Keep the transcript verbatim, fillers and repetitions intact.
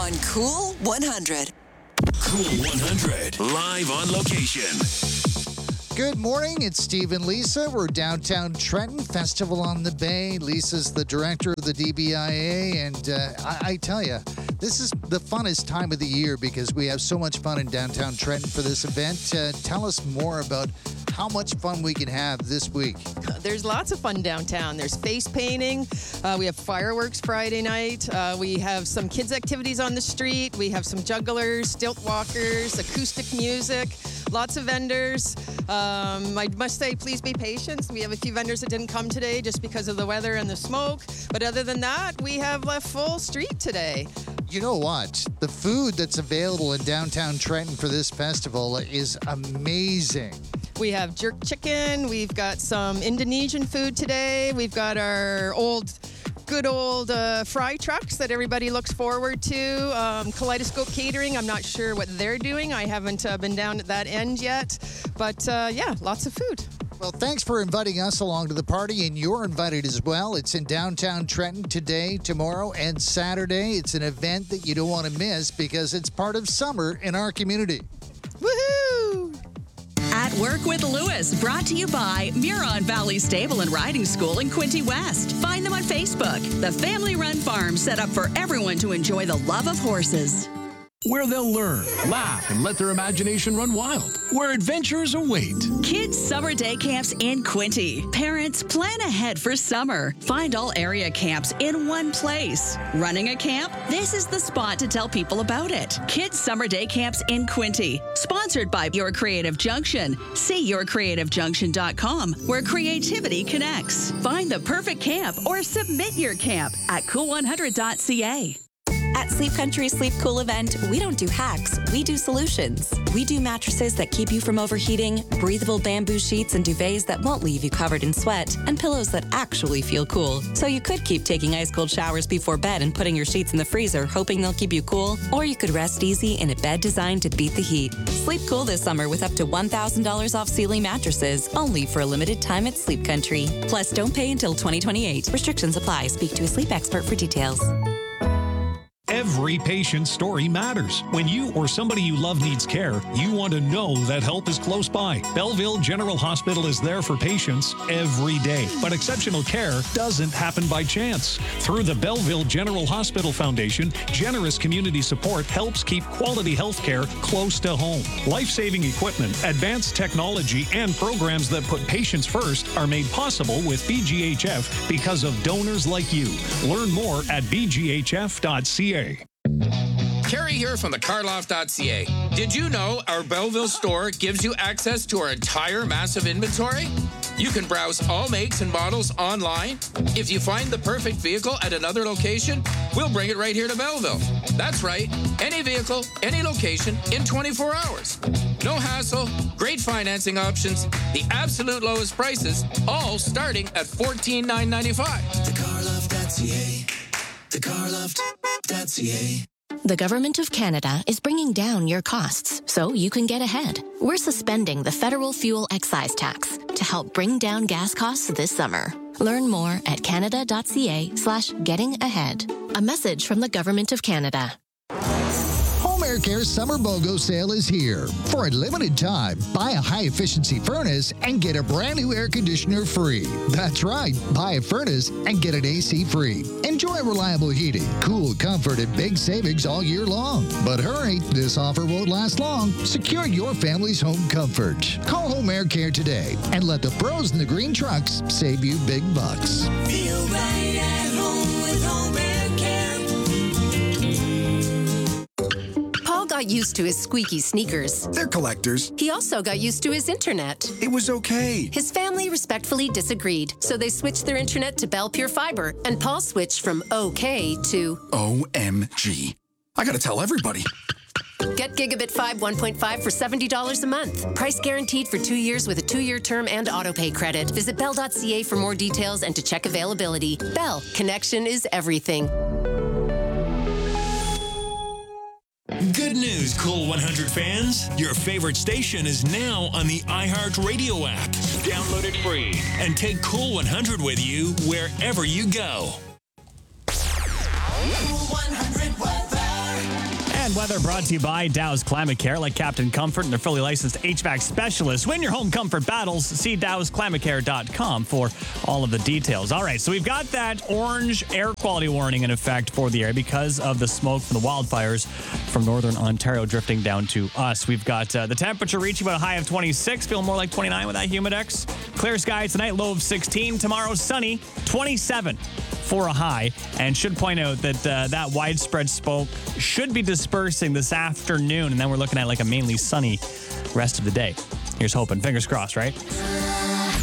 on Cool one hundred. Cool one hundred, live on location. Good morning. It's Steve and Lisa. We're downtown Trenton, Festival on the Bay. Lisa's the director of the D B I A, and uh, I, I tell you, this is the funnest time of the year because we have so much fun in downtown Trenton for this event. Uh, tell us more about how much fun we can have this week. There's lots of fun downtown. There's face painting. Uh, we have fireworks Friday night. Uh, we have some kids' activities on the street. We have some jugglers, stilt walkers, acoustic music, lots of vendors. Um, I must say, please be patient. We have a few vendors that didn't come today just because of the weather and the smoke. But other than that, we have a full street today. You know what? The food that's available in downtown Trenton for this festival is amazing. We have jerk chicken. We've got some Indonesian food today. We've got our old, good old uh, fry trucks that everybody looks forward to. Um, Kaleidoscope Catering, I'm not sure what they're doing. I haven't uh, been down at that end yet. But uh, yeah, lots of food. Well, thanks for inviting us along to the party, and you're invited as well. It's in downtown Trenton today, tomorrow, and Saturday. It's an event that you don't want to miss because it's part of summer in our community. Woohoo! At Work with Lewis, brought to you by Muron Valley Stable and Riding School in Quinte West. Find them on Facebook. The family-run farm set up for everyone to enjoy the love of horses. Where they'll learn, laugh, and let their imagination run wild. Where adventures await. Kids Summer Day Camps in Quinte. Parents, plan ahead for summer. Find all area camps in one place. Running a camp? This is the spot to tell people about it. Kids Summer Day Camps in Quinte. Sponsored by Your Creative Junction. See your creative junction dot com, where creativity connects. Find the perfect camp or submit your camp at cool one hundred dot c a. At Sleep Country Sleep Cool event, we don't do hacks, we do solutions. We do mattresses that keep you from overheating, breathable bamboo sheets and duvets that won't leave you covered in sweat, and pillows that actually feel cool. So you could keep taking ice-cold showers before bed and putting your sheets in the freezer, hoping they'll keep you cool, or you could rest easy in a bed designed to beat the heat. Sleep cool this summer with up to one thousand dollars off Sealy mattresses, only for a limited time at Sleep Country. Plus, don't pay until twenty twenty-eight. Restrictions apply. Speak to a sleep expert for details. Every patient's story matters. When you or somebody you love needs care, you want to know that help is close by. Belleville General Hospital is there for patients every day. But exceptional care doesn't happen by chance. Through the Belleville General Hospital Foundation, generous community support helps keep quality health care close to home. Life-saving equipment, advanced technology, and programs that put patients first are made possible with B G H F because of donors like you. Learn more at b g h f dot c a. Kerry here from the car loft dot c a. Did you know our Belleville store gives you access to our entire massive inventory? You can browse all makes and models online. If you find the perfect vehicle at another location, we'll bring it right here to Belleville. That's right, any vehicle, any location, in twenty-four hours. No hassle, great financing options, the absolute lowest prices, all starting at fourteen thousand nine hundred ninety-five dollars. the car loft dot c a. the car loft dot c a. The Government of Canada is bringing down your costs so you can get ahead. We're suspending the federal fuel excise tax to help bring down gas costs this summer. Learn more at canada dot c a slash getting ahead. A message from the Government of Canada. Home Air Care Summer BOGO sale is here. For a limited time, buy a high-efficiency furnace and get a brand new air conditioner free. That's right, buy a furnace and get an A C free. Enjoy reliable heating, cool comfort, and big savings all year long. But hurry, this offer won't last long. Secure your family's home comfort. Call Home Air Care today and let the pros in the green trucks save you big bucks. Feel right at home with Home Air Care. Paul got used to his squeaky sneakers. They're collectors. He also got used to his internet. It was okay. His family respectfully disagreed, so they switched their internet to Bell Pure Fiber, and Paul switched from okay to O M G. I gotta tell everybody. Get Gigabit Fibe one point five for seventy dollars a month. Price guaranteed for two years with a two-year term and autopay credit. Visit bell dot c a for more details and to check availability. Bell, connection is everything. Good news, Cool one hundred fans. Your favorite station is now on the iHeartRadio app. Download it free and take Cool one hundred with you wherever you go. Cool one hundred weather. Weekend weather brought to you by Dow's Climate Care, like Captain Comfort and their fully licensed H V A C specialists. Win your home comfort battles. See Dows Climate Care dot com for all of the details. All right, so we've got that orange air quality warning in effect for the area because of the smoke from the wildfires from northern Ontario drifting down to us. We've got uh, the temperature reaching about a high of twenty-six, feeling more like twenty-nine with that Humidex. Clear skies tonight, low of sixteen. Tomorrow, sunny, twenty-seven for a high. And should point out that uh, that widespread smoke should be dispersing this afternoon. And then we're looking at like a mainly sunny rest of the day. Here's hoping. Fingers crossed, right?